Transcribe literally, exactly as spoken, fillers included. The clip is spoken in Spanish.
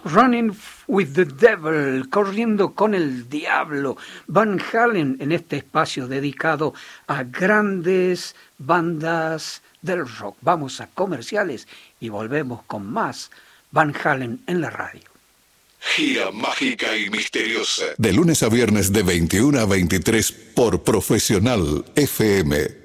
Running with the Devil, corriendo con el diablo. Van Halen en este espacio dedicado a grandes bandas del rock. Vamos a comerciales y volvemos con más Van Halen en la radio. Gira mágica y misteriosa. De lunes a viernes de veintiuno a veintitrés por Profesional F M.